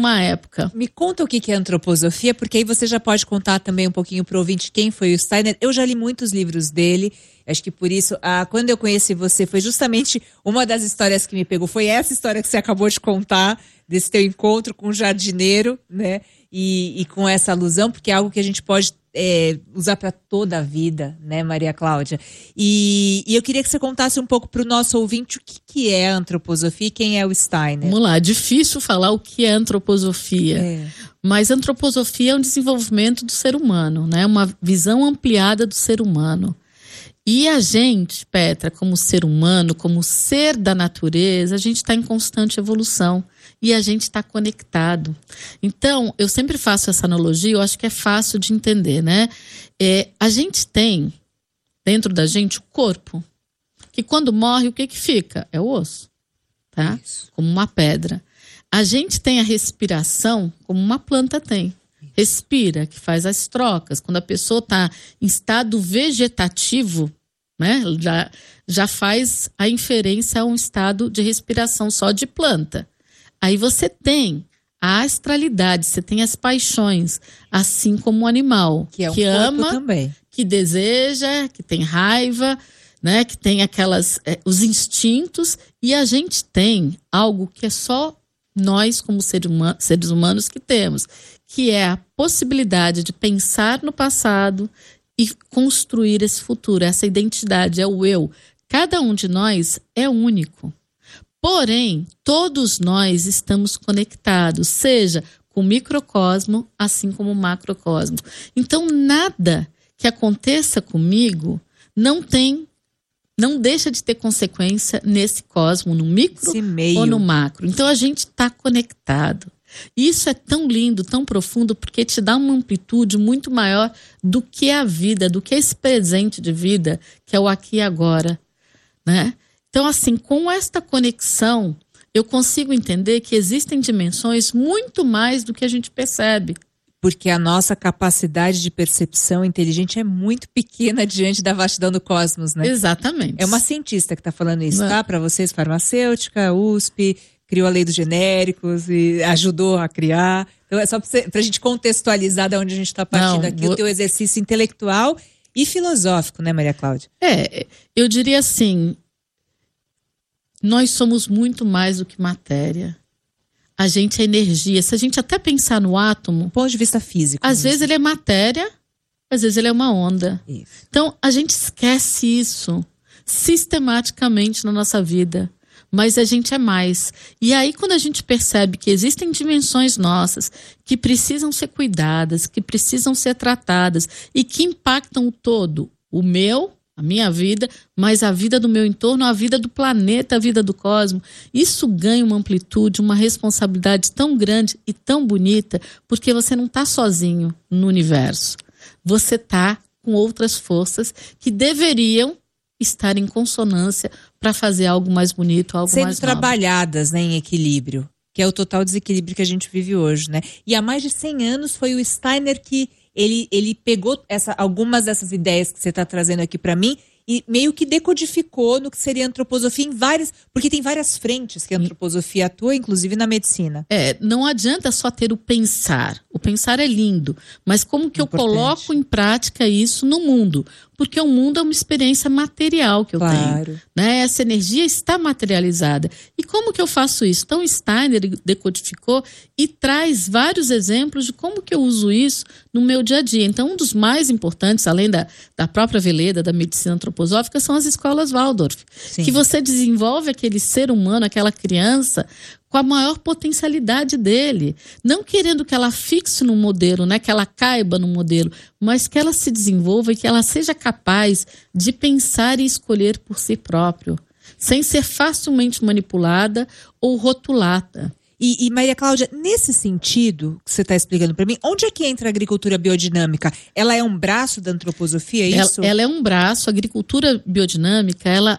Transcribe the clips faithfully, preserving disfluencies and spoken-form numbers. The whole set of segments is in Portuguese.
uma época. Me conta o que é antroposofia, porque aí você já pode contar também um pouquinho pro ouvinte quem foi o Steiner. Eu já li muitos livros dele, acho que por isso, ah, quando eu conheci você, foi justamente uma das histórias que me pegou, foi essa história que você acabou de contar, desse teu encontro com o jardineiro, né? E, e com essa alusão, porque é algo que a gente pode é, usar para toda a vida, né, Maria Cláudia? E, e eu queria que você contasse um pouco para o nosso ouvinte o que, que é a antroposofia e quem é o Steiner. Vamos lá, é difícil falar o que é antroposofia, é. Mas antroposofia é um desenvolvimento do ser humano, né? Uma visão ampliada do ser humano. E a gente, Petra, como ser humano, como ser da natureza, a gente está em constante evolução. E a gente está conectado. Então, eu sempre faço essa analogia, eu acho que é fácil de entender, né? É, a gente tem, dentro da gente, o corpo. Que quando morre, o que que fica? É o osso, tá? Isso. Como uma pedra. A gente tem a respiração, como uma planta tem. Respira, que faz as trocas. Quando a pessoa está em estado vegetativo, né? Já, já faz a inferência a um estado de respiração só de planta. Aí você tem a astralidade, você tem as paixões, assim como o animal. Que é um que corpo ama, também. Que deseja, que tem raiva, né? Que tem aquelas, é, os instintos. E a gente tem algo que é só nós, como ser humano, seres humanos, que temos. Que é a possibilidade de pensar no passado e construir esse futuro. Essa identidade é o eu. Cada um de nós é único. Porém, todos nós estamos conectados, seja com o microcosmo, assim como o macrocosmo. Então, nada que aconteça comigo não tem, não deixa de ter consequência nesse cosmo, no micro ou no macro. Então, a gente está conectado. E isso é tão lindo, tão profundo, porque te dá uma amplitude muito maior do que a vida, do que esse presente de vida, que é o aqui e agora, né? Então, assim, com esta conexão, eu consigo entender que existem dimensões muito mais do que a gente percebe. Porque a nossa capacidade de percepção inteligente é muito pequena diante da vastidão do cosmos, né? Exatamente. É uma cientista que está falando isso, Não. tá? Para vocês, farmacêutica, U S P, criou a lei dos genéricos e ajudou a criar. Então, é só para a gente contextualizar de onde a gente está partindo Não, aqui, vou... o teu exercício intelectual e filosófico, né, Maria Cláudia? É, eu diria assim... Nós somos muito mais do que matéria. A gente é energia. Se a gente até pensar no átomo... Do ponto de vista físico. Às mesmo. vezes ele é matéria, às vezes ele é uma onda. Isso. Então, a gente esquece isso sistematicamente na nossa vida. Mas a gente é mais. E aí, quando a gente percebe que existem dimensões nossas que precisam ser cuidadas, que precisam ser tratadas e que impactam o todo, o meu... a minha vida, mas a vida do meu entorno, a vida do planeta, a vida do cosmos. Isso ganha uma amplitude, uma responsabilidade tão grande e tão bonita, porque você não está sozinho no universo. Você está com outras forças que deveriam estar em consonância para fazer algo mais bonito, algo Sendo mais nobre. Trabalhadas, né, em equilíbrio, que é o total desequilíbrio que a gente vive hoje, né? E há mais de cem anos foi o Steiner que Ele, ele pegou essa, algumas dessas ideias que você está trazendo aqui para mim e meio que decodificou no que seria antroposofia em várias... Porque tem várias frentes que a antroposofia atua, inclusive na medicina. É, não adianta só ter o pensar. O pensar é lindo, mas como que Importante. eu coloco em prática isso no mundo? Porque o mundo é uma experiência material que eu claro. tenho. Né? Essa energia está materializada. E como que eu faço isso? Então, Steiner decodificou e traz vários exemplos de como que eu uso isso no meu dia a dia. Então, um dos mais importantes, além da, da própria Veleda, da medicina antroposófica, são as escolas Waldorf. Sim. Que você desenvolve aquele ser humano, aquela criança, com a maior potencialidade dele. Não querendo que ela fixe no modelo, né? Que ela caiba no modelo, mas que ela se desenvolva e que ela seja capaz de pensar e escolher por si próprio, sem ser facilmente manipulada ou rotulada. E, e Maria Cláudia, nesse sentido que você está explicando para mim, onde é que entra a agricultura biodinâmica? Ela é um braço da antroposofia, é isso? Ela, ela é um braço. A agricultura biodinâmica, ela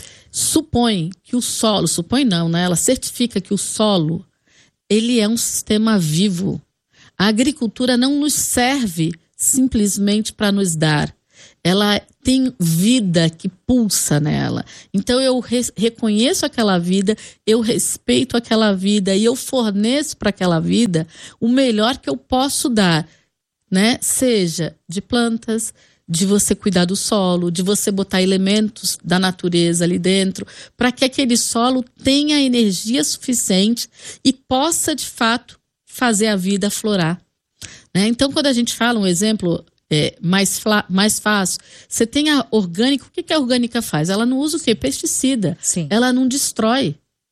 supõe que o solo, supõe não, né? Ela certifica que o solo, ele é um sistema vivo. A agricultura não nos serve simplesmente para nos dar. ela tem vida que pulsa nela. Então eu re- reconheço aquela vida, eu respeito aquela vida e eu forneço para aquela vida o melhor que eu posso dar, né? Seja de plantas, de você cuidar do solo, de você botar elementos da natureza ali dentro, para que aquele solo tenha energia suficiente e possa, de fato, fazer a vida aflorar. Né? Então, quando a gente fala um exemplo é, mais, fla- mais fácil, você tem a orgânica, o que, que a orgânica faz? Ela não usa o quê? Pesticida. Sim. Ela não destrói.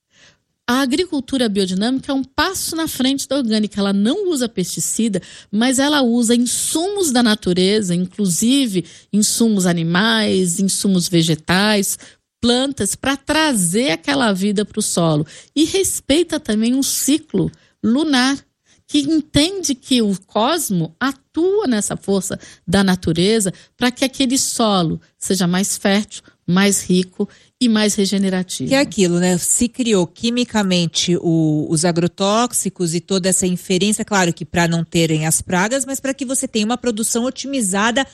A agricultura biodinâmica é um passo na frente da orgânica. Ela não usa pesticida, mas ela usa insumos da natureza, inclusive insumos animais, insumos vegetais, plantas, para trazer aquela vida para o solo. E respeita também um ciclo lunar, que entende que o cosmo atua nessa força da natureza para que aquele solo seja mais fértil, mais rico e mais regenerativo. Que é aquilo, né? Se criou quimicamente o, os agrotóxicos e toda essa inferência, claro que para não terem as pragas, mas para que você tenha uma produção otimizada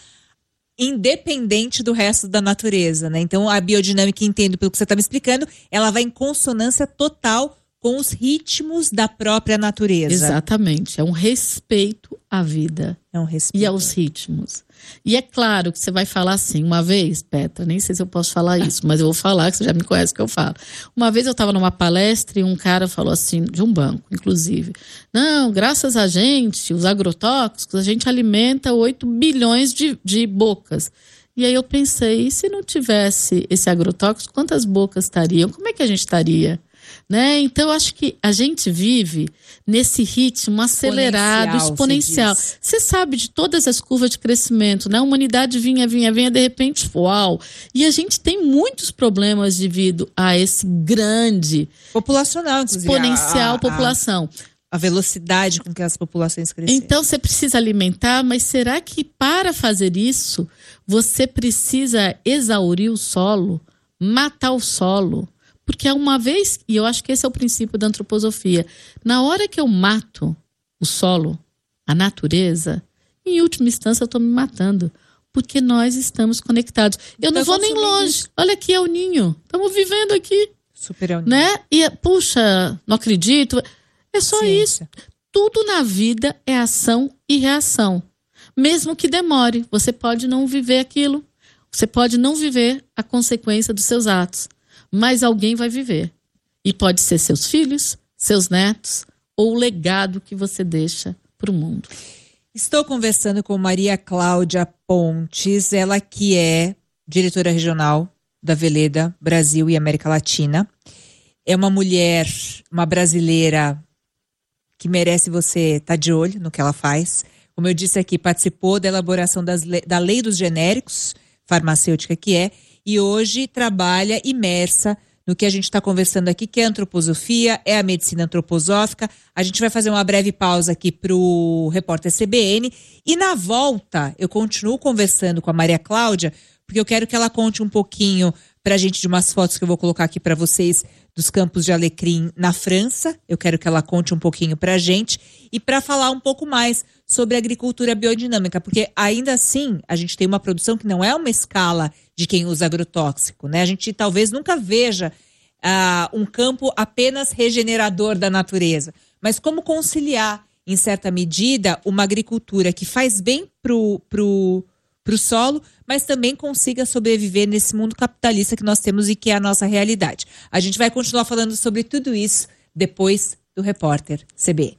independente do resto da natureza, né? Então a biodinâmica, entendo pelo que você está me explicando, ela vai em consonância total com os ritmos da própria natureza. Exatamente, é um respeito à vida. É um respeito. E aos ritmos. E é claro que você vai falar assim, uma vez, Petra, nem sei se eu posso falar isso, mas eu vou falar, que você já me conhece que eu falo. Uma vez eu estava numa palestra e um cara falou assim, de um banco, inclusive, não, graças a gente, os agrotóxicos, a gente alimenta oito bilhões de, de bocas. E aí eu pensei, e se não tivesse esse agrotóxico, quantas bocas estariam? Como é que a gente estaria? Né? Então, eu acho que a gente vive nesse ritmo acelerado, exponencial. Você sabe de todas as curvas de crescimento, né? A humanidade vinha, vinha, vinha, de repente, uau! E a gente tem muitos problemas devido a esse grande... populacional, inclusive. Exponencial a, a, população. A velocidade com que as populações cresceram. Então, você precisa alimentar, mas será que para fazer isso, você precisa exaurir o solo, matar o solo? Porque uma vez, e eu acho que esse é o princípio da antroposofia, na hora que eu mato o solo, a natureza, em última instância eu estou me matando. Porque nós estamos conectados. Eu não vou nem longe. Olha aqui, é o ninho. Estamos vivendo aqui. Super é o ninho. Né? E, puxa, não acredito. É só Ciência. isso. Tudo na vida é ação e reação. Mesmo que demore, você pode não viver aquilo. Você pode não viver a consequência dos seus atos. Mas alguém vai viver. E pode ser seus filhos, seus netos, ou o legado que você deixa para o mundo. Estou conversando com Maria Cláudia Pontes, ela que é diretora regional da Veleda Brasil e América Latina. É uma mulher, uma brasileira que merece você estar de olho no que ela faz. Como eu disse aqui, participou da elaboração das le- da Lei dos Genéricos, farmacêutica que é, e hoje trabalha imersa no que a gente está conversando aqui, que é a antroposofia, é a medicina antroposófica. A gente vai fazer uma breve pausa aqui para o repórter C B N e na volta eu continuo conversando com a Maria Cláudia, porque eu quero que ela conte um pouquinho para a gente de umas fotos que eu vou colocar aqui para vocês dos campos de alecrim na França. Eu quero que ela conte um pouquinho para a gente e para falar um pouco mais sobre a agricultura biodinâmica, porque ainda assim a gente tem uma produção que não é uma escala de quem usa agrotóxico, né? A gente talvez nunca veja uh, um campo apenas regenerador da natureza, mas como conciliar, em certa medida, uma agricultura que faz bem pro, pro, pro solo, mas também consiga sobreviver nesse mundo capitalista que nós temos e que é a nossa realidade. A gente vai continuar falando sobre tudo isso depois do repórter C B N.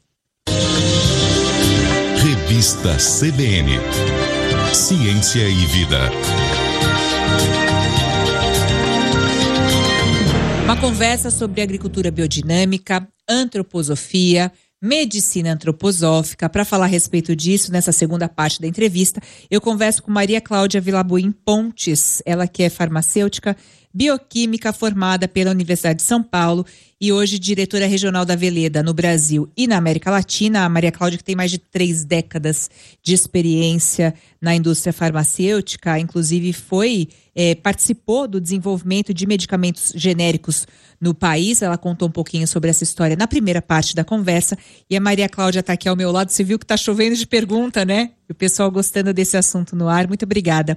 Revista C B N. Ciência e Vida. Uma conversa sobre agricultura biodinâmica, antroposofia, medicina antroposófica. Para falar a respeito disso, nessa segunda parte da entrevista, eu converso com Maria Cláudia Vilaboim Pontes, ela que é farmacêutica, bioquímica formada pela Universidade de São Paulo e hoje diretora regional da Veleda no Brasil e na América Latina. A Maria Cláudia, que tem mais de três décadas de experiência na indústria farmacêutica, inclusive foi, eh, participou do desenvolvimento de medicamentos genéricos no país. Ela contou um pouquinho sobre essa história na primeira parte da conversa. E a Maria Cláudia está aqui ao meu lado. Você viu que está chovendo de pergunta, né? E o pessoal gostando desse assunto no ar. Muito obrigada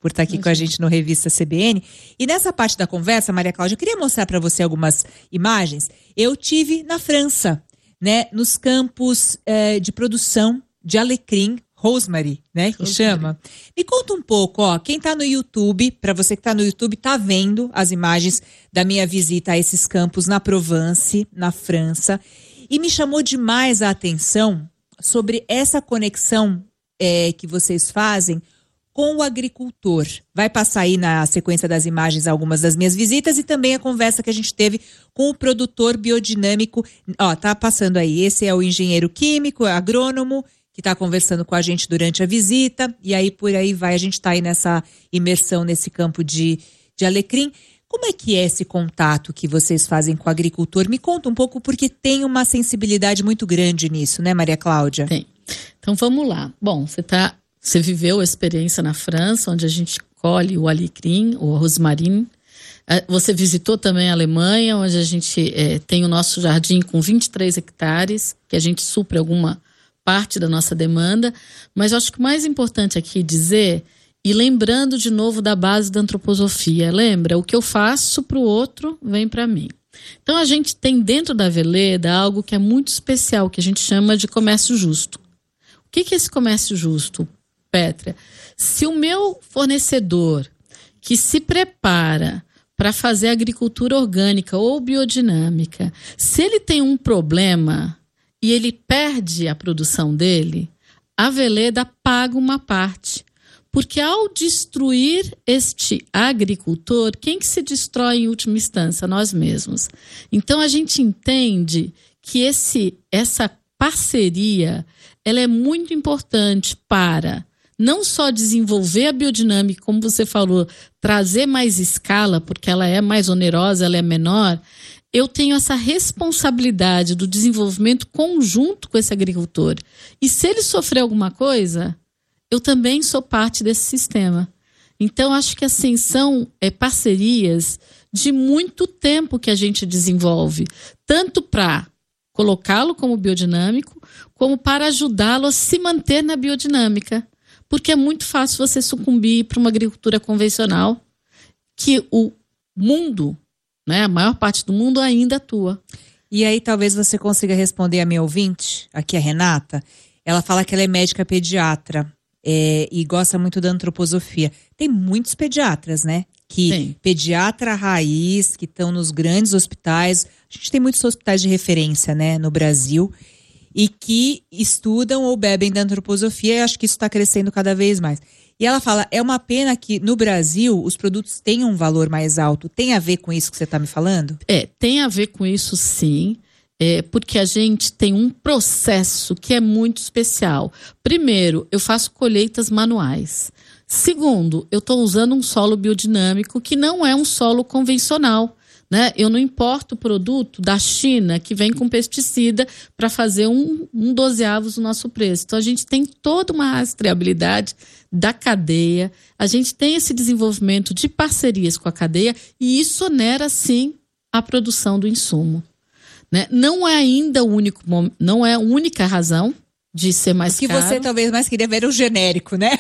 por estar aqui Imagina. com a gente no Revista C B N. E nessa parte da conversa, Maria Cláudia, eu queria mostrar para você algumas imagens. Eu tive na França, né, nos campos eh, de produção de alecrim, rosemary, né, que rosemary. chama. Me conta um pouco, ó, quem tá no YouTube, para você que tá no YouTube, tá vendo as imagens da minha visita a esses campos na Provence, na França. E me chamou demais a atenção sobre essa conexão é, que vocês fazem com o agricultor. Vai passar aí na sequência das imagens algumas das minhas visitas e também a conversa que a gente teve com o produtor biodinâmico. Ó, tá passando aí, esse é o engenheiro químico, agrônomo, que está conversando com a gente durante a visita. E aí por aí vai, a gente está aí nessa imersão nesse campo de, de alecrim. Como é que é esse contato que vocês fazem com o agricultor? Me conta um pouco, porque tem uma sensibilidade muito grande nisso, né, Maria Cláudia? Tem. Então vamos lá. Bom, você tá, você viveu a experiência na França, onde a gente colhe o alecrim, o rosmarin. Você visitou também a Alemanha, onde a gente é, tem o nosso jardim com vinte e três hectares, que a gente supre alguma parte da nossa demanda. Mas eu acho que o mais importante aqui dizer... E lembrando de novo da base da antroposofia, lembra? O que eu faço para o outro vem para mim. Então a gente tem dentro da Veleda algo que é muito especial, que a gente chama de comércio justo. O que que é esse comércio justo, Pétria? Se o meu fornecedor que se prepara para fazer agricultura orgânica ou biodinâmica, se ele tem um problema e ele perde a produção dele, a Veleda paga uma parte. Porque ao destruir este agricultor, quem que se destrói em última instância? Nós mesmos. Então a gente entende que esse, essa parceria ela é muito importante para não só desenvolver a biodinâmica, como você falou, trazer mais escala, porque ela é mais onerosa, ela é menor. Eu tenho essa responsabilidade do desenvolvimento conjunto com esse agricultor. E se ele sofrer alguma coisa... eu também sou parte desse sistema. Então, acho que assim, são é, parcerias de muito tempo que a gente desenvolve, tanto para colocá-lo como biodinâmico, como para ajudá-lo a se manter na biodinâmica. Porque é muito fácil você sucumbir para uma agricultura convencional, que o mundo, né, a maior parte do mundo ainda atua. E aí talvez você consiga responder a minha ouvinte, aqui a Renata. Ela fala que ela é médica pediatra. É, e gosta muito da antroposofia. Tem muitos pediatras, né? Que Sim. Pediatra raiz, que estão nos grandes hospitais. A gente tem muitos hospitais de referência, né, no Brasil, e que estudam ou bebem da antroposofia, e acho que isso está crescendo cada vez mais. E ela fala, é uma pena que no Brasil os produtos tenham um valor mais alto. Tem a ver com isso que você está me falando? É, tem a ver com isso sim. É, porque a gente tem um processo que é muito especial. Primeiro, eu faço colheitas manuais. Segundo, eu estou usando um solo biodinâmico que não é um solo convencional, né? Eu não importo o produto da China que vem com pesticida para fazer um, um dozeavos do nosso preço. Então a gente tem toda uma rastreabilidade da cadeia, a gente tem esse desenvolvimento de parcerias com a cadeia e isso onera sim a produção do insumo. Né? Não é ainda o único, não é a única razão de ser mais o que caro. Você talvez mais queria ver o genérico, né?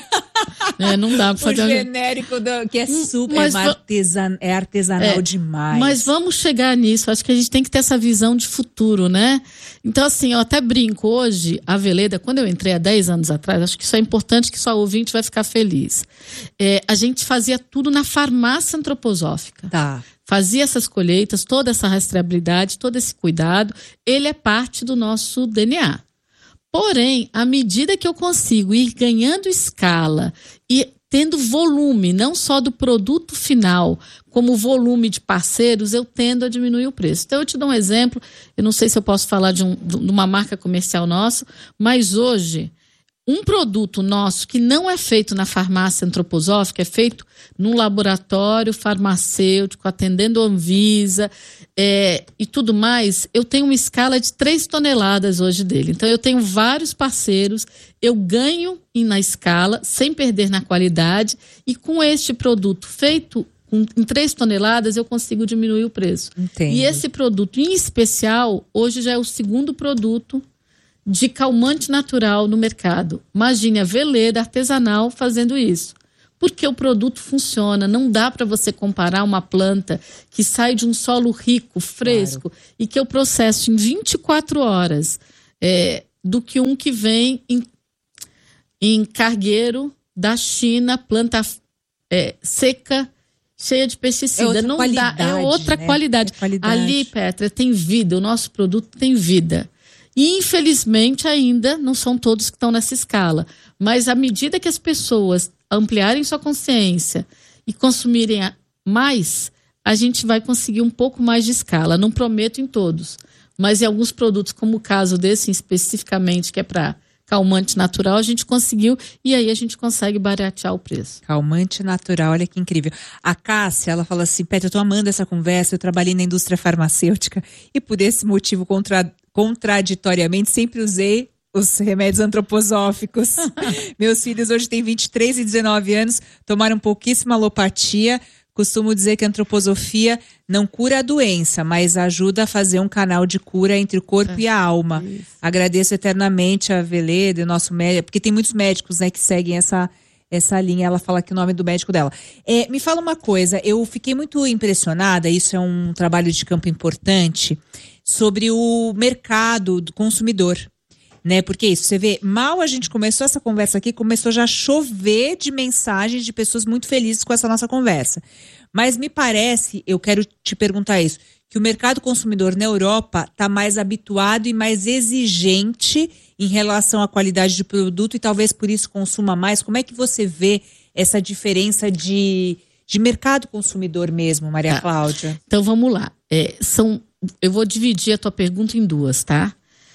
É, não dá para fazer o genérico do, que é super mas, é, artesan, é artesanal é, demais. Mas vamos chegar nisso. Acho que a gente tem que ter essa visão de futuro, né? Então assim, eu até brinco hoje, a Veleda, quando eu entrei há dez anos atrás, acho que isso é importante, que sua ouvinte vai ficar feliz. É, a gente fazia tudo na farmácia antroposófica. Tá. Fazia essas colheitas, toda essa rastreabilidade, todo esse cuidado, ele é parte do nosso D N A. Porém, à medida que eu consigo ir ganhando escala e tendo volume, não só do produto final, como volume de parceiros, eu tendo a diminuir o preço. Então, eu te dou um exemplo, eu não sei se eu posso falar de, um, de uma marca comercial nossa, mas hoje... um produto nosso que não é feito na farmácia antroposófica, é feito num laboratório farmacêutico, atendendo a Anvisa é, e tudo mais, eu tenho uma escala de três toneladas hoje dele. Então eu tenho vários parceiros, eu ganho na escala, sem perder na qualidade, e com este produto feito com, em três toneladas eu consigo diminuir o preço. Entendi. E esse produto em especial, hoje já é o segundo produto de calmante natural no mercado. Imagine a Veleda artesanal fazendo isso. Porque o produto funciona. Não dá para você comparar uma planta que sai de um solo rico, fresco, claro, e que eu processo em vinte e quatro horas, é, do que um que vem em, em cargueiro da China, planta é, seca, cheia de pesticida. É não dá, é outra né? qualidade. É qualidade. Ali, Petra, tem vida. O nosso produto tem vida. E, infelizmente, ainda não são todos que estão nessa escala. Mas à medida que as pessoas ampliarem sua consciência e consumirem mais, a gente vai conseguir um pouco mais de escala. Não prometo em todos, mas em alguns produtos, como o caso desse especificamente, que é para calmante natural, a gente conseguiu, e aí a gente consegue baratear o preço. Calmante natural, olha que incrível. A Cássia, ela fala assim, Petra, eu tô amando essa conversa, eu trabalhei na indústria farmacêutica e por esse motivo, contra, contraditoriamente, sempre usei os remédios antroposóficos. Meus filhos hoje têm vinte e três e dezenove anos, tomaram pouquíssima alopatia. Costumo dizer que a antroposofia não cura a doença, mas ajuda a fazer um canal de cura entre o corpo é, e a alma. Isso. Agradeço eternamente a Veleda, nosso médico, porque tem muitos médicos, né, que seguem essa, essa linha. Ela fala aqui o nome do médico dela. É, me fala uma coisa, eu fiquei muito impressionada, isso é um trabalho de campo importante, sobre o mercado do consumidor. Né? Porque isso, você vê, mal a gente começou essa conversa aqui, começou já a chover de mensagens de pessoas muito felizes com essa nossa conversa. Mas me parece, eu quero te perguntar isso, que o mercado consumidor na Europa está mais habituado e mais exigente em relação à qualidade de produto e talvez por isso consuma mais. Como é que você vê essa diferença de, de mercado consumidor mesmo, Maria tá. Cláudia? Então vamos lá. É, são, eu vou dividir a tua pergunta em duas, tá?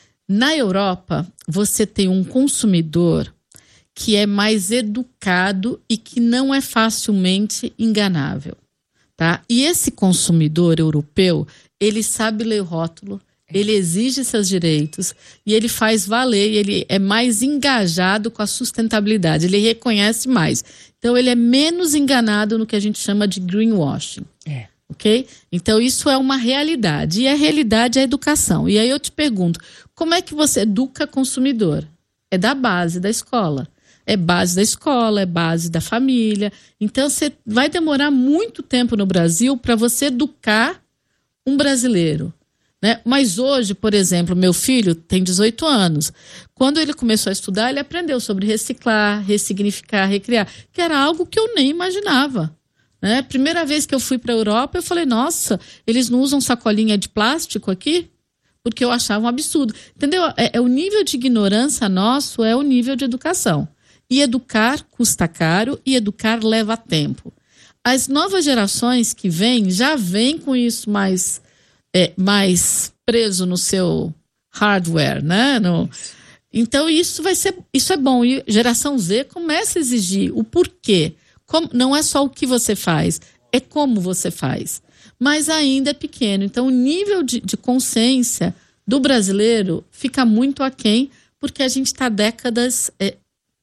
Na Europa, você tem um consumidor que é mais educado e que não é facilmente enganável, tá? E esse consumidor europeu, ele sabe ler o rótulo, ele exige seus direitos e ele faz valer, ele é mais engajado com a sustentabilidade, ele reconhece mais. Então, ele é menos enganado no que a gente chama de greenwashing. É. Ok? Então, isso é uma realidade. E a realidade é a educação. E aí eu te pergunto, como é que você educa consumidor? É da base da escola. É base da escola, é base da família. Então, você vai demorar muito tempo no Brasil para você educar um brasileiro. Né? Mas hoje, por exemplo, meu filho tem dezoito anos. Quando ele começou a estudar, ele aprendeu sobre reciclar, ressignificar, recriar, que era algo que eu nem imaginava. Né? Primeira vez que eu fui para a Europa, eu falei, nossa, eles não usam sacolinha de plástico aqui? Porque eu achava um absurdo. Entendeu? É, é o nível de ignorância nosso, é o nível de educação. E educar custa caro e educar leva tempo. As novas gerações que vêm, já vêm com isso mais, é, mais preso no seu hardware, né? No... Então isso vai ser, isso é bom. E geração Z começa a exigir o porquê. Como, não é só o que você faz, é como você faz. Mas ainda é pequeno. Então, o nível de, de consciência do brasileiro fica muito aquém, porque a gente está décadas é,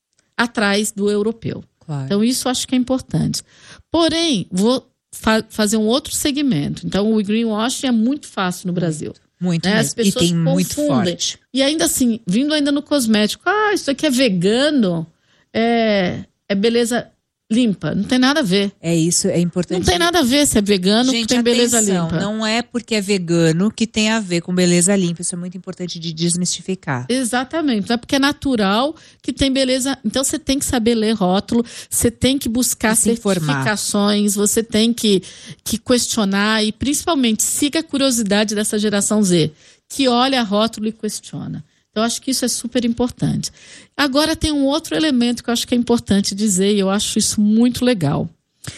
atrás do europeu. Claro. Então, isso eu acho que é importante. Porém, vou fa- fazer um outro segmento. Então, o greenwashing é muito fácil no Brasil. Muito, né? mesmo. As pessoas e tem confundem. Muito forte. E ainda assim, vindo ainda no cosmético, ah, isso aqui é vegano, é, é beleza... limpa, não tem nada a ver. É isso, é importante. Não tem nada a ver se é vegano Gente, que tem beleza atenção, limpa. Não é porque é vegano que tem a ver com beleza limpa. Isso é muito importante de desmistificar. Exatamente, não é porque é natural que tem beleza. Então você tem que saber ler rótulo, você tem que buscar se certificações, informar. Você tem que, que questionar e principalmente siga a curiosidade dessa geração Z, que olha rótulo e questiona. Eu acho que isso é super importante. Agora tem um outro elemento que eu acho que é importante dizer, e eu acho isso muito legal.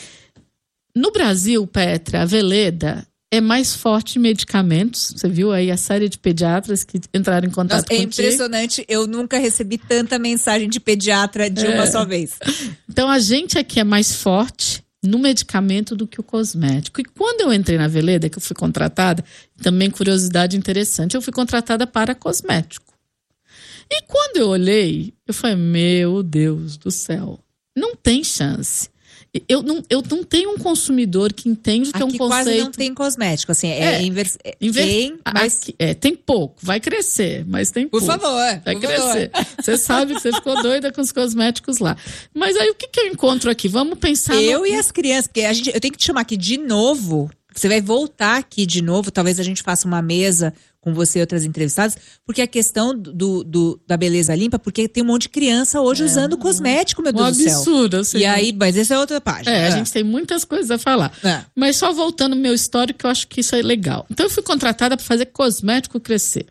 No Brasil, Petra, a Veleda é mais forte em medicamentos. Você viu aí a série de pediatras que entraram em contato Nossa, é contigo? É impressionante, eu nunca recebi tanta mensagem de pediatra de é. uma só vez. Então a gente aqui é mais forte no medicamento do que o cosmético. E quando eu entrei na Veleda, que eu fui contratada, também curiosidade interessante, eu fui contratada para cosmético. E quando eu olhei, eu falei, meu Deus do céu, não tem chance. Eu não, eu não tenho um consumidor que entende que é um conceito... Aqui quase não tem cosmético, assim, é, é invers... inver... tem, mas... Aqui, é, tem pouco, vai crescer, mas tem por pouco. Favor, vai por crescer. favor. Você sabe que você ficou doida com os cosméticos lá. Mas aí o que, que eu encontro aqui? Vamos pensar... Eu no... e as crianças, porque a gente, eu tenho que te chamar aqui de novo, você vai voltar aqui de novo, talvez a gente faça uma mesa com você e outras entrevistadas, porque a questão do, do, da beleza limpa, porque tem um monte de criança hoje é, usando cosmético, meu um Deus do céu. absurdo, eu sei. E aí, mas essa é outra página. É, é, a gente tem muitas coisas a falar. É. Mas só voltando ao meu histórico, eu acho que isso é legal. Então eu fui contratada para fazer cosmético crescer.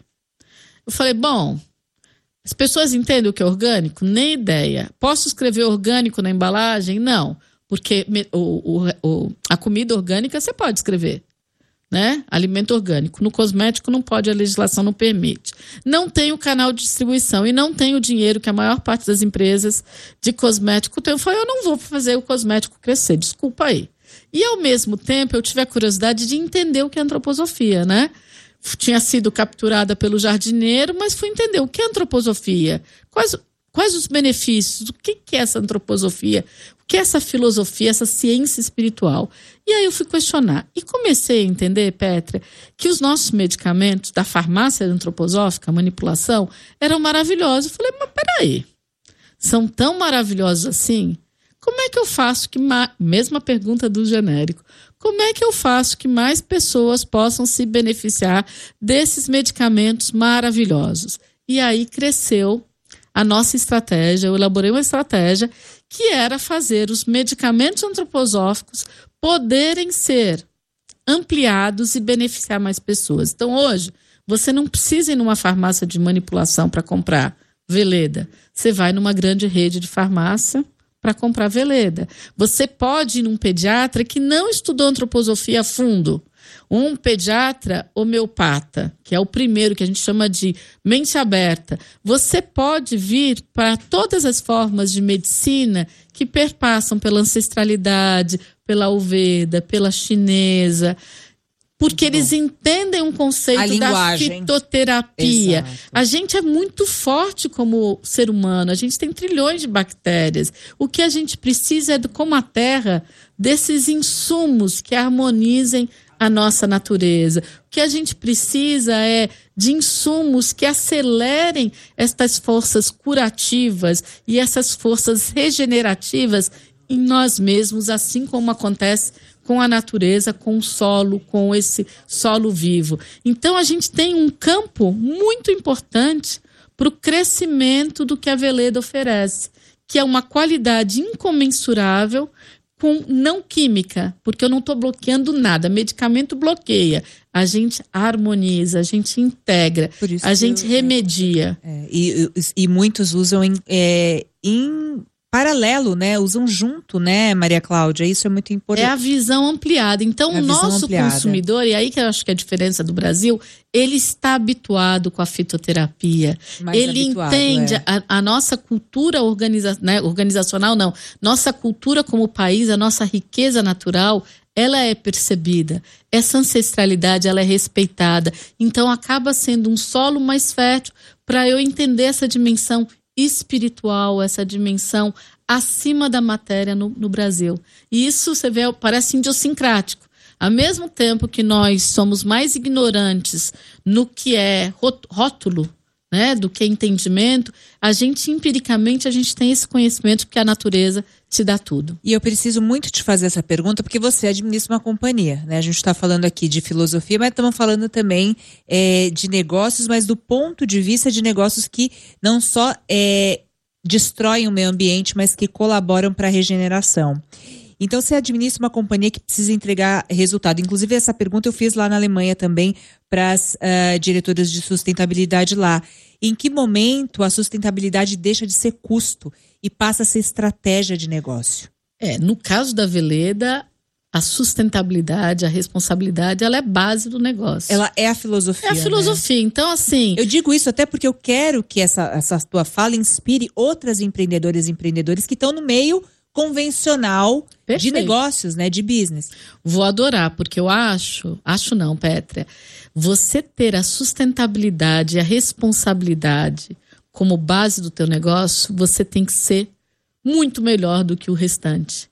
Eu falei, bom, as pessoas entendem o que é orgânico? Nem ideia. Posso escrever orgânico na embalagem? Não, porque o, o, o, a comida orgânica você pode escrever. Né? Alimento orgânico. No cosmético não pode, a legislação não permite. Não tem o canal de distribuição e não tem o dinheiro que a maior parte das empresas de cosmético tem. Eu falei, eu não vou fazer o cosmético crescer, desculpa aí. E ao mesmo tempo eu tive a curiosidade de entender o que é antroposofia, né? Tinha sido capturada pelo jardineiro, mas fui entender o que é antroposofia, quais, quais os benefícios, o que, que é essa antroposofia, o que é essa filosofia, essa ciência espiritual. E aí eu fui questionar. E comecei a entender, Pétria, que os nossos medicamentos da farmácia antroposófica, manipulação, eram maravilhosos. Eu falei, mas peraí, são tão maravilhosos assim? Como é que eu faço que... Ma... Mesma pergunta do genérico. Como é que eu faço que mais pessoas possam se beneficiar desses medicamentos maravilhosos? E aí cresceu a nossa estratégia, eu elaborei uma estratégia que era fazer os medicamentos antroposóficos poderem ser ampliados e beneficiar mais pessoas. Então, hoje, você não precisa ir numa farmácia de manipulação para comprar Veleda. Você vai numa grande rede de farmácia para comprar Veleda. Você pode ir num pediatra que não estudou antroposofia a fundo. Um pediatra homeopata, que é o primeiro que a gente chama de mente aberta. Você pode vir para todas as formas de medicina que perpassam pela ancestralidade, pela Ayurveda, pela chinesa, porque eles entendem um conceito da fitoterapia. Exato. A gente é muito forte como ser humano, a gente tem trilhões de bactérias. O que a gente precisa é, como a terra, desses insumos que harmonizem a nossa natureza. O que a gente precisa é de insumos que acelerem estas forças curativas e essas forças regenerativas em nós mesmos, assim como acontece com a natureza, com o solo, com esse solo vivo. Então a gente tem um campo muito importante para o crescimento do que a Veleda oferece, que é uma qualidade incomensurável com não química, porque eu não estou bloqueando nada. Medicamento bloqueia. A gente harmoniza, a gente integra, a gente eu, remedia. É, e, e muitos usam em, é, em paralelo, né? Usam junto, né, Maria Cláudia? Isso é muito importante. É a visão ampliada. Então, é o nosso ampliada. consumidor, e aí que eu acho que é a diferença do Brasil, ele está habituado com a fitoterapia. Mais ele habituado, entende é. a, a nossa cultura organiza, né, organizacional, não. Nossa cultura como país, a nossa riqueza natural, ela é percebida. Essa ancestralidade, ela é respeitada. Então, acaba sendo um solo mais fértil para eu entender essa dimensão espiritual, essa dimensão acima da matéria no, no Brasil. E isso, você vê, parece idiosincrático. Ao mesmo tempo que nós somos mais ignorantes no que é rótulo, né, do que entendimento, a gente, empiricamente, a gente tem esse conhecimento que a natureza te dá tudo. E eu preciso muito te fazer essa pergunta, porque você administra uma companhia, né? A gente está falando aqui de filosofia, mas estamos falando também é, de negócios, mas do ponto de vista de negócios que não só é, destroem o meio ambiente, mas que colaboram para a regeneração. Então, você administra uma companhia que precisa entregar resultado. Inclusive, essa pergunta eu fiz lá na Alemanha também para as uh, diretoras de sustentabilidade lá. Em que momento a sustentabilidade deixa de ser custo e passa a ser estratégia de negócio? É, no caso da Veleda, a sustentabilidade, a responsabilidade, ela é base do negócio. Ela é a filosofia, É a filosofia. Né? Então, assim... Eu digo isso até porque eu quero que essa, essa tua fala inspire outras empreendedoras e empreendedores que estão no meio convencional Perfeito. de negócios, né, de business. Vou adorar, porque eu acho, acho não, Pétria, você ter a sustentabilidade e a responsabilidade como base do teu negócio, você tem que ser muito melhor do que o restante.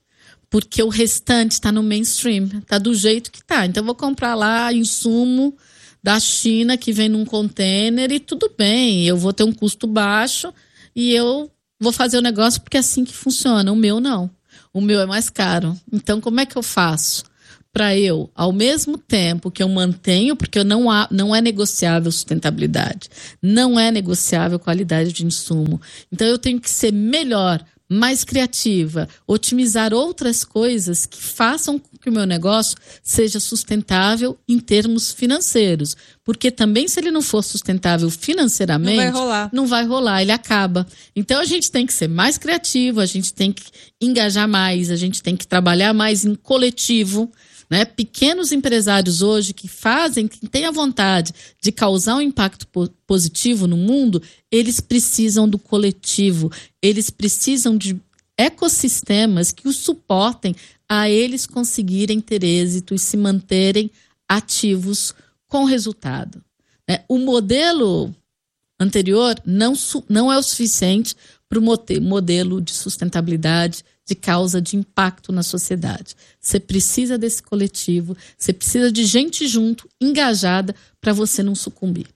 porque o restante está no mainstream, está do jeito que está. Então eu vou comprar lá insumo da China que vem num container e tudo bem, eu vou ter um custo baixo e eu vou fazer o negócio porque é assim que funciona. O meu não, o meu é mais caro. Então como é que eu faço para eu, ao mesmo tempo que eu mantenho, porque eu não, há, não é negociável sustentabilidade, não é negociável qualidade de insumo, então eu tenho que ser melhor, mais criativa, otimizar outras coisas que façam com que o meu negócio seja sustentável em termos financeiros. Porque também, se ele não for sustentável financeiramente, não vai rolar. Não vai rolar, ele acaba. Então a gente tem que ser mais criativo, a gente tem que engajar mais, a gente tem que trabalhar mais em coletivo. Né? Pequenos empresários hoje que fazem, que têm a vontade de causar um impacto po- positivo no mundo, eles precisam do coletivo, eles precisam de ecossistemas que os suportem a eles conseguirem ter êxito e se manterem ativos com resultado. Né? O modelo anterior não, su- não é o suficiente para o modelo de sustentabilidade, de causa de impacto na sociedade. Você precisa desse coletivo, você precisa de gente junto, engajada, para você não sucumbir.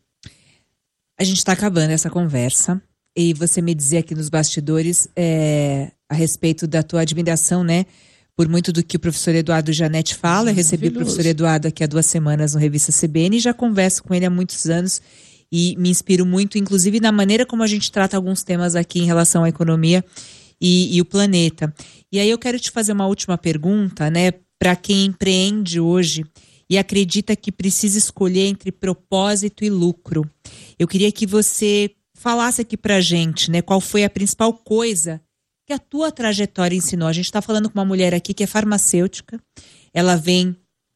A gente está acabando essa conversa e você me dizia aqui nos bastidores é, a respeito da tua admiração, né? Por muito do que o professor Eduardo Janete fala. Eu recebi o professor Eduardo aqui há duas semanas no Revista C B N e já converso com ele há muitos anos e me inspiro muito, inclusive na maneira como a gente trata alguns temas aqui em relação à economia E, e o planeta. E aí eu quero te fazer uma última pergunta, né? Para quem empreende hoje e acredita que precisa escolher entre propósito e lucro. Eu queria que você falasse aqui pra gente, né? Qual foi a principal coisa que a tua trajetória ensinou. A gente está falando com uma mulher aqui que é farmacêutica. Ela vem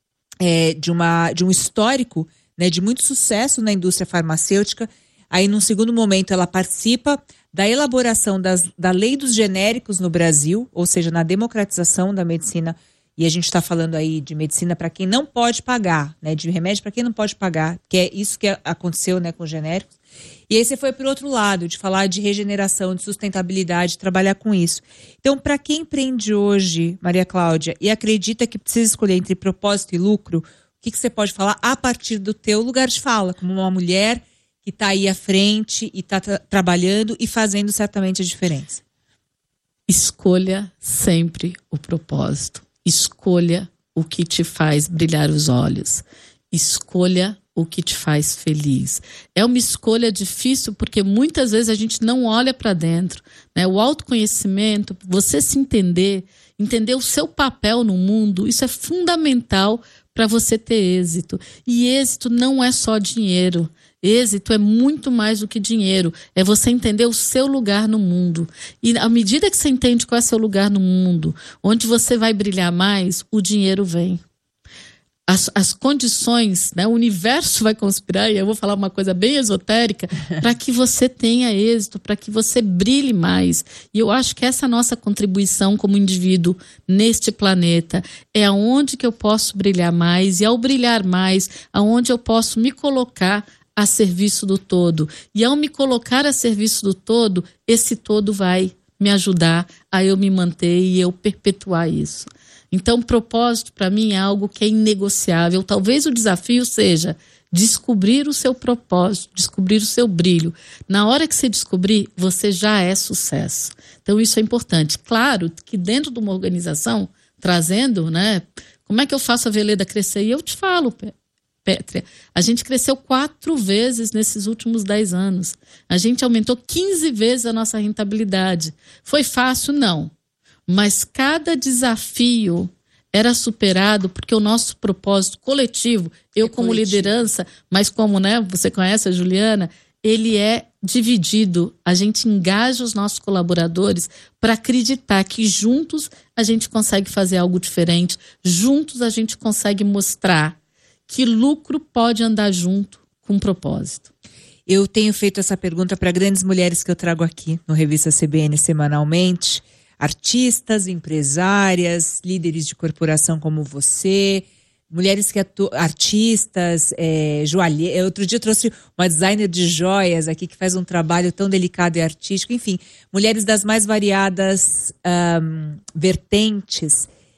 é, de, uma, de um histórico, né, de muito sucesso na indústria farmacêutica. Aí, num segundo momento, ela participa da elaboração das, da lei dos genéricos no Brasil, ou seja, na democratização da medicina, e a gente está falando aí de medicina para quem não pode pagar, né, de remédio para quem não pode pagar, que é isso que aconteceu, né, com os genéricos. E aí você foi para o outro lado, de falar de regeneração, de sustentabilidade, trabalhar com isso. Então, para quem empreende hoje, Maria Cláudia, e acredita que precisa escolher entre propósito e lucro, o que, que você pode falar a partir do teu lugar de fala, como uma mulher que está aí à frente e está tra- trabalhando e fazendo certamente a diferença? Escolha sempre o propósito. Escolha o que te faz brilhar os olhos. Escolha o que te faz feliz. É uma escolha difícil porque muitas vezes a gente não olha para dentro, né? O autoconhecimento, você se entender, entender o seu papel no mundo, isso é fundamental para você ter êxito. E êxito não é só dinheiro. Êxito é muito mais do que dinheiro. É você entender o seu lugar no mundo. E à medida que você entende qual é o seu lugar no mundo, onde você vai brilhar mais, o dinheiro vem. As, as condições, né, o universo vai conspirar, e eu vou falar uma coisa bem esotérica, para que você tenha êxito, para que você brilhe mais. E eu acho que essa é a nossa contribuição como indivíduo neste planeta. É aonde que eu posso brilhar mais, e ao brilhar mais, aonde eu posso me colocar a serviço do todo. E ao me colocar a serviço do todo, esse todo vai me ajudar a eu me manter e eu perpetuar isso. Então, propósito para mim é algo que é inegociável. Talvez o desafio seja descobrir o seu propósito, descobrir o seu brilho. Na hora que você descobrir, você já é sucesso. Então, isso é importante. Claro que dentro de uma organização, trazendo, né, como é que eu faço a Veleda crescer? E eu te falo, Pétria, a gente cresceu quatro vezes nesses últimos dez anos. A gente aumentou quinze vezes a nossa rentabilidade. Foi fácil? Não. Mas cada desafio era superado porque o nosso propósito coletivo, eu é como coletivo. Liderança, mas como, né, você conhece a Juliana, ele é dividido. A gente engaja os nossos colaboradores para acreditar que juntos a gente consegue fazer algo diferente, juntos a gente consegue mostrar que lucro pode andar junto com propósito. Eu tenho feito essa pergunta para grandes mulheres que eu trago aqui no Revista C B N semanalmente, artistas, empresárias, líderes de corporação como você, mulheres que atu... artistas, é, joalheiras. Outro dia eu trouxe uma designer de joias aqui que faz um trabalho tão delicado e artístico. Enfim, mulheres das mais variadas um, vertentes.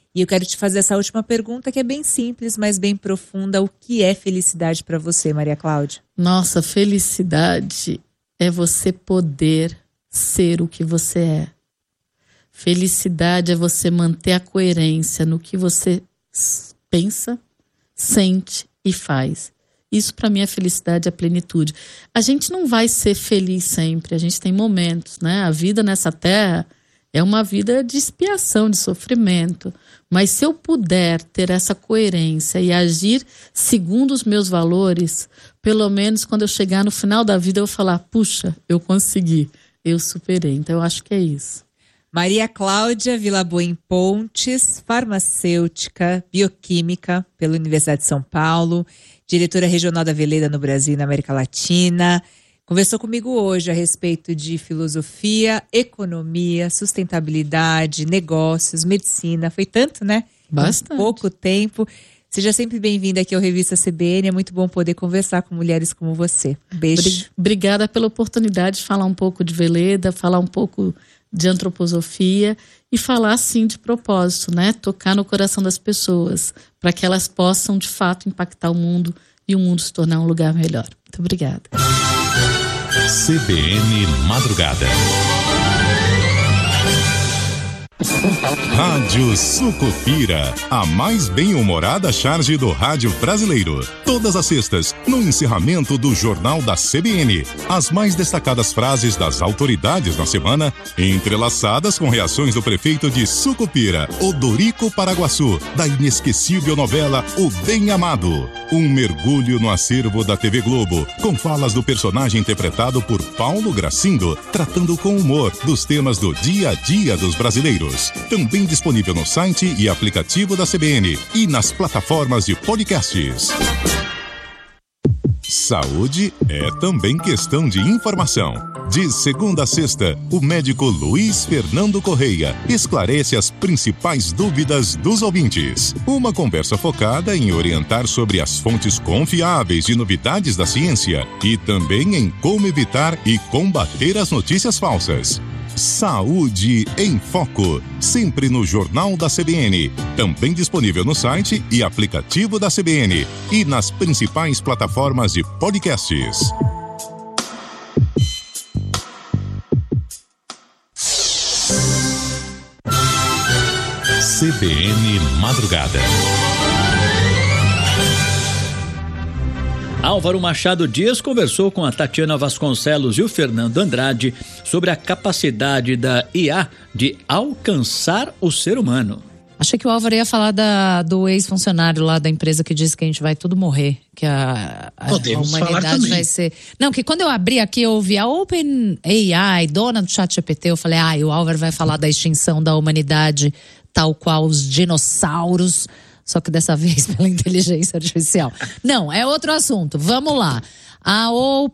E eu quero te fazer essa última pergunta, que é bem simples, mas bem profunda. O que é felicidade para você, Maria Cláudia? Nossa, felicidade é você poder ser o que você é. Felicidade é você manter a coerência no que você pensa, sente e faz. Isso para mim é felicidade, é plenitude. A gente não vai ser feliz sempre, a gente tem momentos, né? A vida nessa terra é uma vida de expiação, de sofrimento. Mas se eu puder ter essa coerência e agir segundo os meus valores, pelo menos quando eu chegar no final da vida eu vou falar, puxa, eu consegui, eu superei. Então eu acho que é isso. Maria Cláudia Vilaboim Pontes, farmacêutica, bioquímica pela Universidade de São Paulo, diretora regional da Veleda no Brasil e na América Latina, conversou comigo hoje a respeito de filosofia, economia, sustentabilidade, negócios, medicina. Foi tanto, né? Bastante. Em pouco tempo. Seja sempre bem-vinda aqui ao Revista C B N. É muito bom poder conversar com mulheres como você. Beijo. Obrigada pela oportunidade de falar um pouco de Veleda, falar um pouco de antroposofia e falar, sim, de propósito, né? Tocar no coração das pessoas, para que elas possam, de fato, impactar o mundo e o mundo se tornar um lugar melhor. Muito obrigada. C B N Madrugada. Rádio Sucupira, a mais bem-humorada charge do rádio brasileiro. Todas as sextas, no encerramento do Jornal da C B N. As mais destacadas frases das autoridades na semana, entrelaçadas com reações do prefeito de Sucupira, Odorico Paraguaçu, da inesquecível novela O Bem Amado. Um mergulho no acervo da T V Globo, com falas do personagem interpretado por Paulo Gracindo, tratando com humor dos temas do dia a dia dos brasileiros. Também disponível no site e aplicativo da C B N e nas plataformas de podcasts. Saúde é também questão de informação. De segunda a sexta, o médico Luiz Fernando Correia esclarece as principais dúvidas dos ouvintes. Uma conversa focada em orientar sobre as fontes confiáveis de novidades da ciência e também em como evitar e combater as notícias falsas. Saúde em Foco, sempre no Jornal da C B N, também disponível no site e aplicativo da C B N e nas principais plataformas de podcasts. C B N Madrugada. Álvaro Machado Dias conversou com a Tatiana Vasconcelos e o Fernando Andrade sobre a capacidade da I A de alcançar o ser humano. Achei que o Álvaro ia falar da, do ex-funcionário lá da empresa que disse que a gente vai tudo morrer, que a, a, a humanidade vai ser... Não, que quando eu abri aqui eu ouvi a OpenAI, dona do ChatGPT, eu falei, ah, e o Álvaro vai falar da extinção da humanidade, tal qual os dinossauros, só que dessa vez pela inteligência artificial. Não, é outro assunto. Vamos lá. A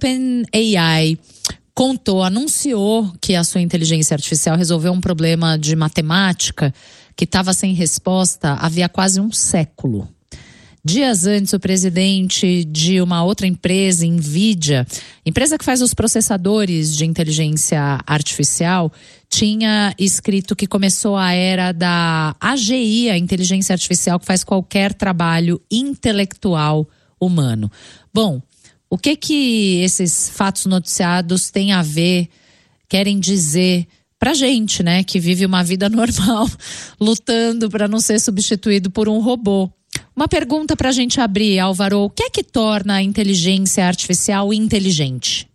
OpenAI contou, anunciou que a sua inteligência artificial resolveu um problema de matemática que estava sem resposta havia quase um século. Dias antes, o presidente de uma outra empresa, Nvidia, empresa que faz os processadores de inteligência artificial, tinha escrito que começou a era da A G I, a inteligência artificial que faz qualquer trabalho intelectual humano. Bom, o que que esses fatos noticiados têm a ver, querem dizer pra gente, né, que vive uma vida normal, lutando para não ser substituído por um robô? Uma pergunta pra gente abrir, Álvaro, o que é que torna a inteligência artificial inteligente?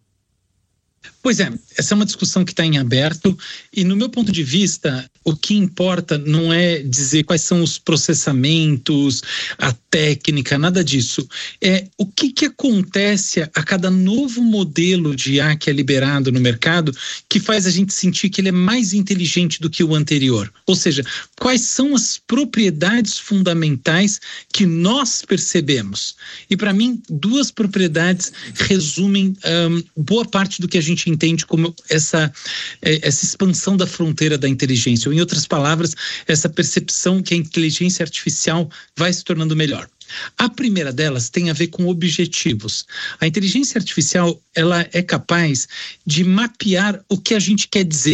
Pois é, essa é uma discussão que está em aberto e, no meu ponto de vista, o que importa não é dizer quais são os processamentos, a técnica, nada disso. É o que, que acontece a cada novo modelo de I A que é liberado no mercado que faz a gente sentir que ele é mais inteligente do que o anterior. Ou seja, quais são as propriedades fundamentais que nós percebemos. E, para mim, duas propriedades resumem um, boa parte do que a gente entende como essa, essa expansão da fronteira da inteligência, ou em outras palavras, essa percepção que a inteligência artificial vai se tornando melhor. A primeira delas tem a ver com objetivos. A inteligência artificial, ela é capaz de mapear o que a gente quer dizer.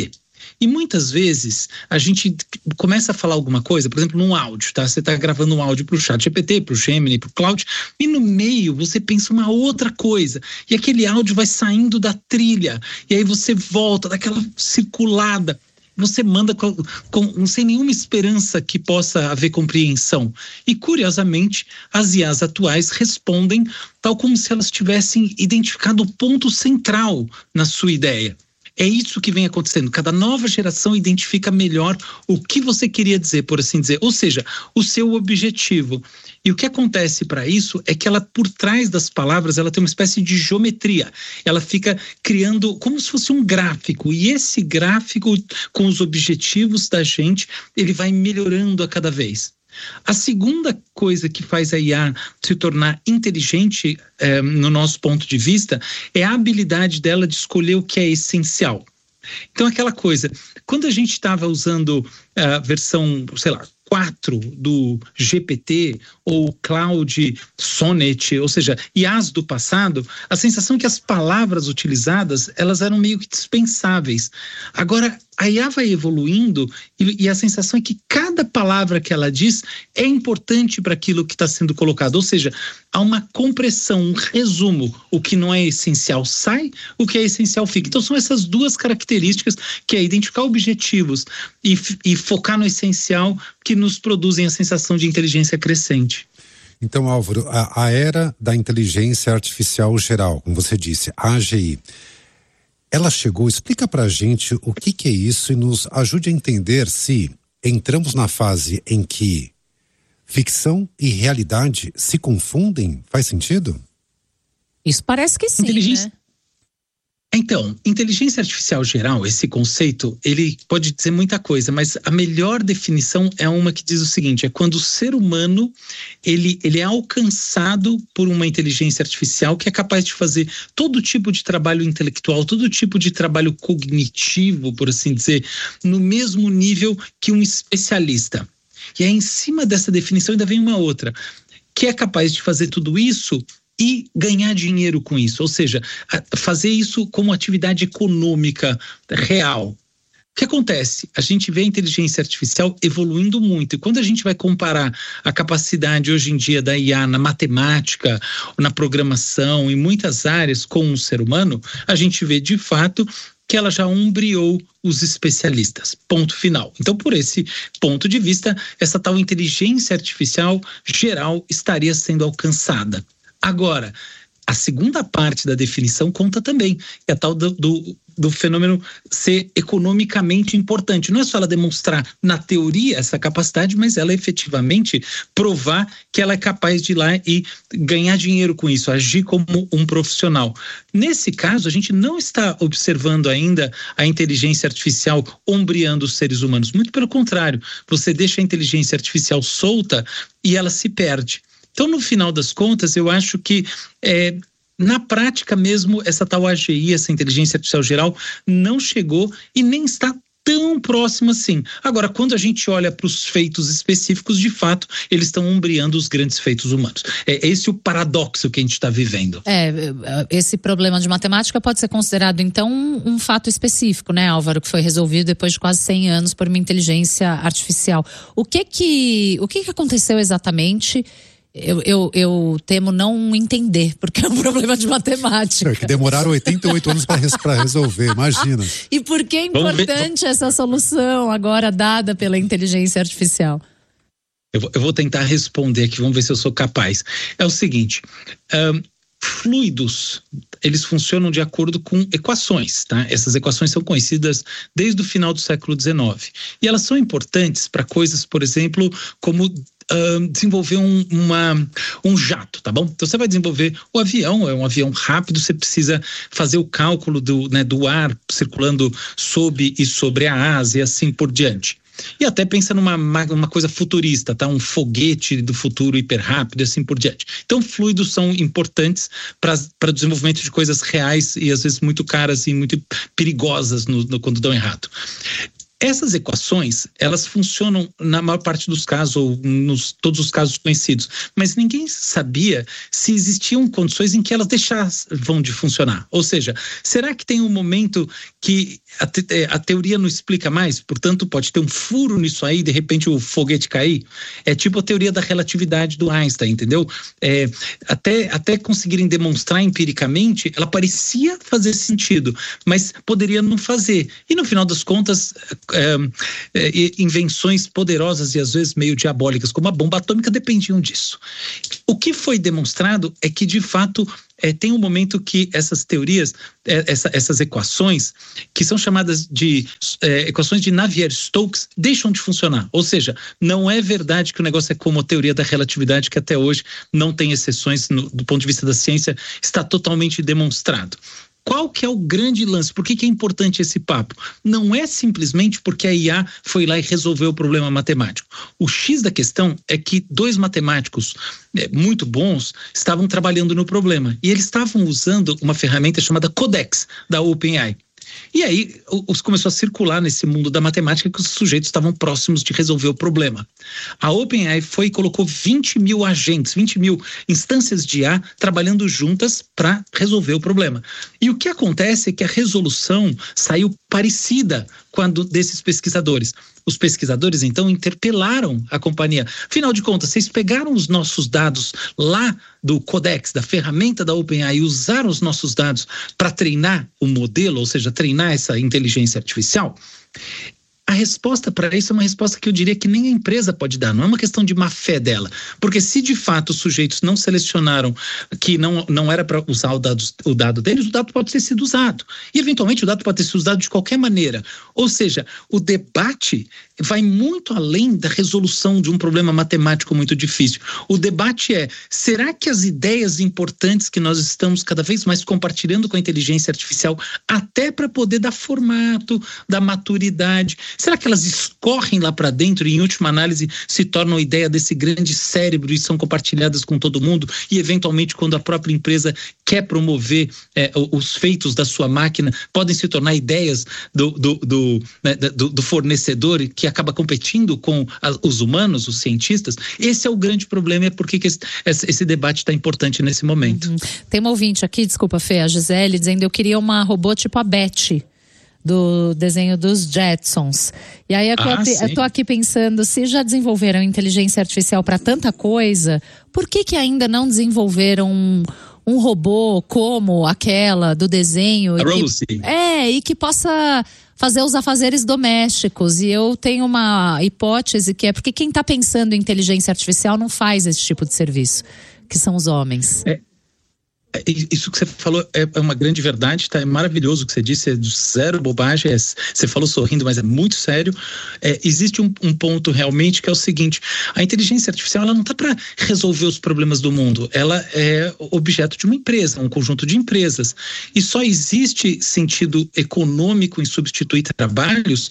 E muitas vezes a gente começa a falar alguma coisa, por exemplo, num áudio, tá? Você está gravando um áudio para o Chat G P T, para o Gemini, para o Claude, e no meio você pensa uma outra coisa. E aquele áudio vai saindo da trilha. E aí você volta daquela circulada. Você manda com, com, sem nenhuma esperança que possa haver compreensão. E, curiosamente, as I As atuais respondem tal como se elas tivessem identificado o ponto central na sua ideia. É isso que vem acontecendo. Cada nova geração identifica melhor o que você queria dizer, por assim dizer. Ou seja, o seu objetivo. E o que acontece para isso é que ela, por trás das palavras, ela tem uma espécie de geometria. Ela fica criando como se fosse um gráfico. E esse gráfico, com os objetivos da gente, ele vai melhorando a cada vez. A segunda coisa que faz a I A se tornar inteligente, eh, no nosso ponto de vista, é a habilidade dela de escolher o que é essencial. Então, aquela coisa, quando a gente estava usando a versão, sei lá, quatro do G P T ou Claude Sonnet, ou seja, I As do passado, a sensação é que as palavras utilizadas, elas eram meio que dispensáveis. Agora, a I A vai evoluindo e, e a sensação é que cada palavra que ela diz é importante para aquilo que está sendo colocado. Ou seja, há uma compressão, um resumo. O que não é essencial sai, o que é essencial fica. Então são essas duas características, que é identificar objetivos e, e focar no essencial, que nos produzem a sensação de inteligência crescente. Então, Álvaro, a, a era da inteligência artificial geral, como você disse, a A G I, ela chegou, explica pra gente o que que é isso e nos ajude a entender se entramos na fase em que ficção e realidade se confundem. Faz sentido? Isso parece que sim, inteligência... né? Então, inteligência artificial geral, esse conceito, ele pode dizer muita coisa, mas a melhor definição é uma que diz o seguinte: é quando o ser humano, ele, ele é alcançado por uma inteligência artificial que é capaz de fazer todo tipo de trabalho intelectual, todo tipo de trabalho cognitivo, por assim dizer, no mesmo nível que um especialista. E aí, em cima dessa definição, ainda vem uma outra, que é capaz de fazer tudo isso e ganhar dinheiro com isso, ou seja, fazer isso como atividade econômica real. O que acontece? A gente vê a inteligência artificial evoluindo muito, e quando a gente vai comparar a capacidade hoje em dia da I A na matemática, na programação, em muitas áreas com o ser humano, a gente vê de fato que ela já ombreou os especialistas, ponto final. Então, por esse ponto de vista, essa tal inteligência artificial geral estaria sendo alcançada. Agora, a segunda parte da definição conta também, é a tal do, do, do fenômeno ser economicamente importante. Não é só ela demonstrar na teoria essa capacidade, mas ela efetivamente provar que ela é capaz de ir lá e ganhar dinheiro com isso, agir como um profissional. Nesse caso, a gente não está observando ainda a inteligência artificial ombreando os seres humanos. Muito pelo contrário, você deixa a inteligência artificial solta e ela se perde. Então, no final das contas, eu acho que, é, na prática mesmo, essa tal A G I, essa inteligência artificial geral, não chegou e nem está tão próxima assim. Agora, quando a gente olha para os feitos específicos, de fato, eles estão ombreando os grandes feitos humanos. É esse o paradoxo que a gente está vivendo. É, esse problema de matemática pode ser considerado, então, um, um fato específico, né, Álvaro, que foi resolvido depois de quase cem anos por uma inteligência artificial. O que que, o que que aconteceu exatamente? Eu, eu, eu temo não entender, porque é um problema de matemática. É que demoraram oitenta e oito anos para resolver, imagina. E por que é importante essa solução agora dada pela inteligência artificial? Eu vou, eu vou tentar responder aqui, vamos ver se eu sou capaz. É o seguinte, um, fluidos, eles funcionam de acordo com equações, tá? Essas equações são conhecidas desde o final do século dezenove. E elas são importantes para coisas, por exemplo, como Uh, desenvolver um, uma, um jato, tá bom? Então você vai desenvolver o avião, é um avião rápido, você precisa fazer o cálculo do, né, do ar circulando sob e sobre a asa e assim por diante. E até pensa numa uma coisa futurista, tá? Um foguete do futuro hiper rápido e assim por diante. Então fluidos são importantes para o desenvolvimento de coisas reais e às vezes muito caras e muito perigosas no, no, quando dão errado. Essas equações, elas funcionam na maior parte dos casos, ou nos todos os casos conhecidos, mas ninguém sabia se existiam condições em que elas deixavam de funcionar. Ou seja, será que tem um momento que a, te, a teoria não explica mais, portanto pode ter um furo nisso aí, de repente o foguete cair? É tipo a teoria da relatividade do Einstein, entendeu? É, até, até conseguirem demonstrar empiricamente, ela parecia fazer sentido, mas poderia não fazer. E no final das contas, É, é, invenções poderosas e às vezes meio diabólicas, como a bomba atômica, dependiam disso. O que foi demonstrado é que, de fato, é, tem um momento que essas teorias, é, essa, essas equações, que são chamadas de é, equações de Navier-Stokes, deixam de funcionar. Ou seja, não é verdade que o negócio é como a teoria da relatividade, que até hoje não tem exceções, no, do ponto de vista da ciência, está totalmente demonstrado. Qual que é o grande lance? Por que que é importante esse papo? Não é simplesmente porque a I A foi lá e resolveu o problema matemático. O X da questão é que dois matemáticos é, muito bons estavam trabalhando no problema. E eles estavam usando uma ferramenta chamada Codex, da OpenAI. E aí os começou a circular nesse mundo da matemática que os sujeitos estavam próximos de resolver o problema. A OpenAI foi e colocou vinte mil agentes, vinte mil instâncias de I A trabalhando juntas para resolver o problema. E o que acontece é que a resolução saiu parecida com a do, desses pesquisadores. Os pesquisadores, então, interpelaram a companhia. Afinal de contas, vocês pegaram os nossos dados lá do Codex, da ferramenta da OpenAI, e usaram os nossos dados para treinar o modelo, ou seja, treinar essa inteligência artificial? A resposta para isso é uma resposta que eu diria que nem a empresa pode dar, não é uma questão de má fé dela, porque se de fato os sujeitos não selecionaram que não, não era para usar o dado, o dado deles, o dado pode ter sido usado, e eventualmente o dado pode ter sido usado de qualquer maneira. Ou seja, o debate vai muito além da resolução de um problema matemático muito difícil. O debate é, será que as ideias importantes que nós estamos cada vez mais compartilhando com a inteligência artificial, até para poder dar formato, dar maturidade, será que elas escorrem lá para dentro e, em última análise, se tornam a ideia desse grande cérebro e são compartilhadas com todo mundo? E, eventualmente, quando a própria empresa quer promover é, os feitos da sua máquina, podem se tornar ideias do, do, do, né, do, do fornecedor que acaba competindo com a, os humanos, os cientistas? Esse é o grande problema, é porque que esse, esse debate está importante nesse momento. Uhum. Tem uma ouvinte aqui, desculpa, Fê, a Gisele, dizendo eu queria uma robô tipo a Betty, do desenho dos Jetsons. E aí eu, ah, eu tô aqui pensando, se já desenvolveram inteligência artificial para tanta coisa, por que que ainda não desenvolveram um, um robô como aquela do desenho? A Rosie. Que, é, e que possa fazer os afazeres domésticos. E eu tenho uma hipótese que é porque quem está pensando em inteligência artificial não faz esse tipo de serviço, que são os homens. É. Isso que você falou é uma grande verdade, tá? É maravilhoso o que você disse, é zero bobagem, é, você falou sorrindo, mas é muito sério. É, existe um, um ponto realmente que é o seguinte: a inteligência artificial ela não está para resolver os problemas do mundo, ela é objeto de uma empresa, um conjunto de empresas, e só existe sentido econômico em substituir trabalhos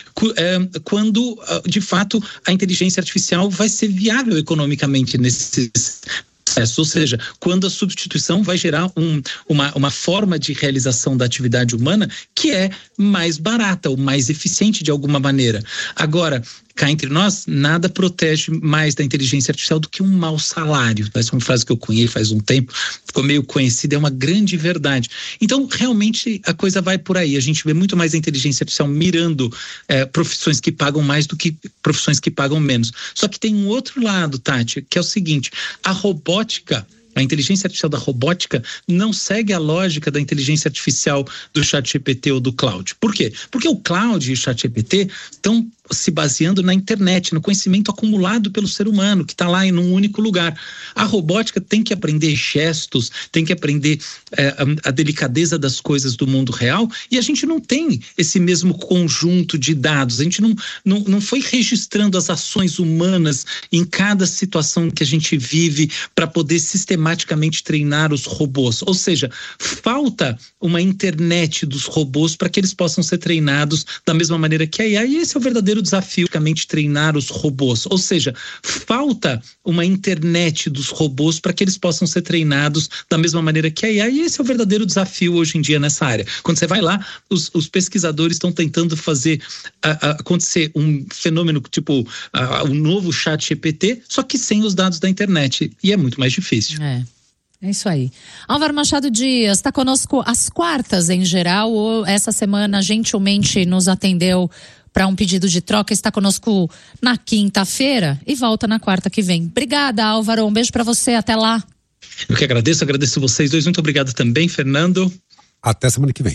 é, quando, de fato, a inteligência artificial vai ser viável economicamente nesses. Ou seja, quando a substituição vai gerar um, uma, uma forma de realização da atividade humana que é mais barata ou mais eficiente de alguma maneira. Agora, cá entre nós, nada protege mais da inteligência artificial do que um mau salário. Essa é uma frase que eu cunhei faz um tempo, ficou meio conhecida, é uma grande verdade. Então, realmente, a coisa vai por aí. A gente vê muito mais a inteligência artificial mirando é, profissões que pagam mais do que profissões que pagam menos. Só que tem um outro lado, Tati, que é o seguinte: a robótica, a inteligência artificial da robótica não segue a lógica da inteligência artificial do ChatGPT ou do Claude. Por quê? Porque o Claude e o ChatGPT estão se baseando na internet, no conhecimento acumulado pelo ser humano, que está lá em um único lugar. A robótica tem que aprender gestos, tem que aprender é, a, a delicadeza das coisas do mundo real, e a gente não tem esse mesmo conjunto de dados, a gente não, não, não foi registrando as ações humanas em cada situação que a gente vive para poder sistematicamente treinar os robôs. Ou seja, falta uma internet dos robôs para que eles possam ser treinados da mesma maneira que a I A, e esse é o verdadeiro verdadeiro desafio basicamente treinar os robôs, ou seja, falta uma internet dos robôs para que eles possam ser treinados da mesma maneira que a I A, e esse é o verdadeiro desafio hoje em dia nessa área. Quando você vai lá, os, os pesquisadores estão tentando fazer a, a, acontecer um fenômeno tipo o um novo chat G P T, só que sem os dados da internet, e é muito mais difícil. É. É isso aí. Álvaro Machado Dias está conosco às quartas em geral, ou essa semana gentilmente nos atendeu para um pedido de troca, está conosco na quinta-feira e volta na quarta que vem. Obrigada, Álvaro, um beijo para você, até lá. Eu que agradeço, agradeço vocês dois, muito obrigado também, Fernando. Até semana que vem.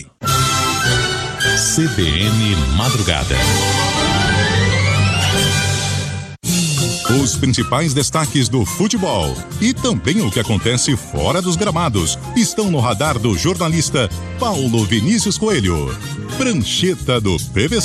C B N Madrugada. Os principais destaques do futebol e também o que acontece fora dos gramados estão no radar do jornalista Paulo Vinícius Coelho. Prancheta do P V C.